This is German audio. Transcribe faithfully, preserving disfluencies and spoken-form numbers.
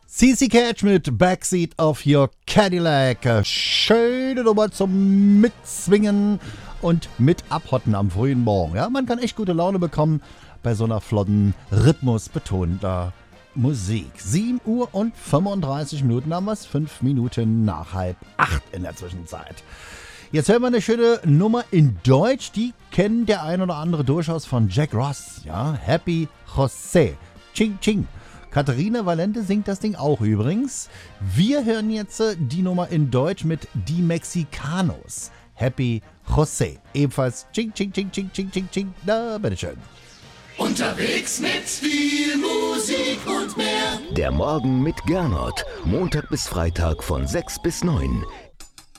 C C Catch mit Backseat of Your Cadillac. Schöne Nummer zum Mitzwingen und mit Abhotten am frühen Morgen. Ja, man kann echt gute Laune bekommen bei so einer flotten, rhythmusbetonter Musik. sieben Uhr und fünfunddreißig Minuten haben wir es. fünf Minuten nach halb acht in der Zwischenzeit. Jetzt hören wir eine schöne Nummer in Deutsch. Die kennt der ein oder andere durchaus von Jack Ross. Ja, Happy José. Ching Ching. Katharina Valente singt das Ding auch übrigens. Wir hören jetzt die Nummer in Deutsch mit Die Mexicanos. Happy José. Ebenfalls Ching Ching Ching Ching Ching Ching Ching. Na, bitteschön. Unterwegs mit viel Musik und mehr. Der Morgen mit Gernot. Montag bis Freitag von sechs bis neun.